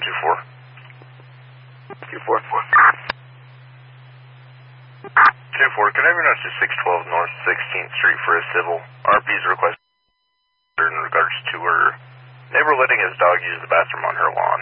2-4. 2-4. 2-4, can I have your notes to 612 North 16th Street for a civil? RP's request in regards to her neighbor letting his dog use the bathroom on her lawn.